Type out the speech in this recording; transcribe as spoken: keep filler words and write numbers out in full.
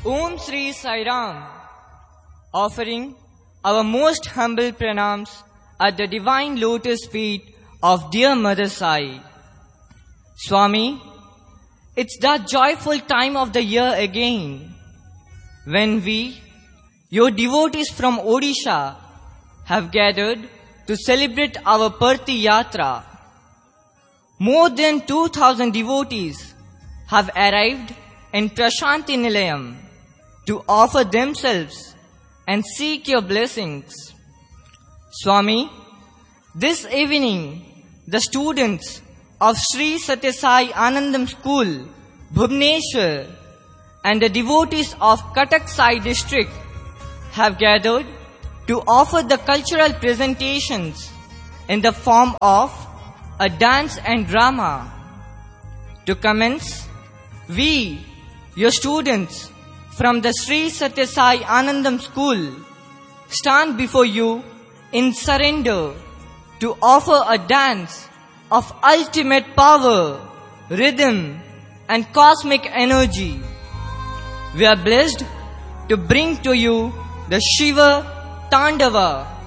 Om Sri Sai Ram, offering our most humble pranams at the divine lotus feet of dear Mother Sai. Swami, it's that joyful time of the year again, when we, your devotees from Odisha, have gathered to celebrate our Parthi Yatra. More than two thousand devotees have arrived in Prashanti Nilayam to offer themselves and seek your blessings. Swami, this evening, the students of Sri Satya Sai Anandam School, Bhubaneswar, and the devotees of Cuttack Sai district have gathered to offer the cultural presentations in the form of a dance and drama. To commence, we, your students from the Sri Satya Sai Anandam School, stand before you in surrender to offer a dance of ultimate power, rhythm, and cosmic energy. We are blessed to bring to you the Shiva Tandava,